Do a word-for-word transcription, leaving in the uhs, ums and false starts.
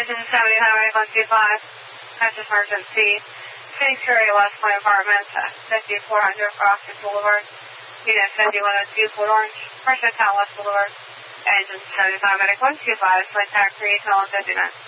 Engine seventy Highway one two five, Texas Emergency, City Fury West Point Apartments, fifty-four hundred Frosted Boulevard, Unit fifty-one oh two, Fort Orange, First Town West Boulevard, Engine seventy-five Medic one two five, Select Taxi, Regional fifty-nine.